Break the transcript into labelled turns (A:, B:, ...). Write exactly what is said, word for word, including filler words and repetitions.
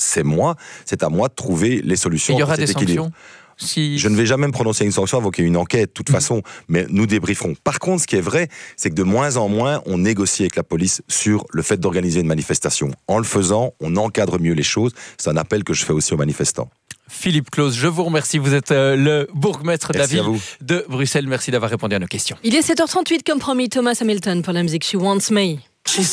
A: c'est moi, c'est à moi de trouver les solutions.
B: Il y aura des
A: équilibre.
B: sanctions si...
A: Je ne vais jamais me prononcer une sanction avant qu'il y ait une enquête, de toute mmh. façon, mais nous débrieferons. Par contre, ce qui est vrai, c'est que de moins en moins, on négocie avec la police sur le fait d'organiser une manifestation. En le faisant, on encadre mieux les choses. C'est un appel que je fais aussi aux manifestants.
B: Philippe Claus, je vous remercie. Vous êtes euh, le bourgmestre de la ville de Bruxelles. Merci d'avoir répondu à nos questions.
C: Il est sept heures trente-huit, comme promis, Thomas Hamilton pour la musique She Wants Me.